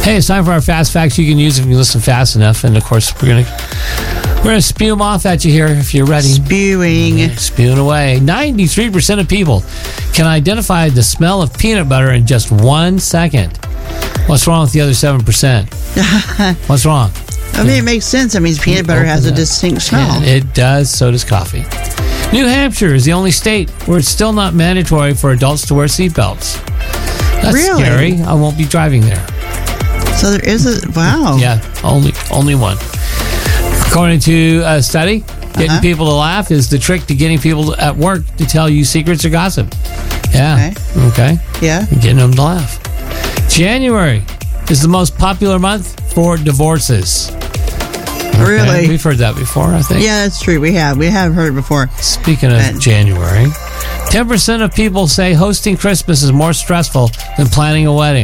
Hey, it's time for our fast facts you can use if you listen fast enough. And of course, we're gonna spew them off at you here if you're ready. Spewing away. 93% of people can identify the smell of peanut butter in just 1 second. What's wrong with the other 7%? What's wrong? I mean, it makes sense. That means peanut butter has a distinct smell. Yeah, it does. So does coffee. New Hampshire is the only state where it's still not mandatory for adults to wear seatbelts. That's really scary. I won't be driving there. So there is a wow. Yeah, only one. According to a study, getting people to laugh is the trick to getting people at work to tell you secrets or gossip. Yeah. Okay. Yeah. Getting them to laugh. January is the most popular month for divorces. Okay. Really? We've heard that before, I think. Yeah, that's true. We have heard it before. Speaking of January, 10% of people say hosting Christmas is more stressful than planning a wedding.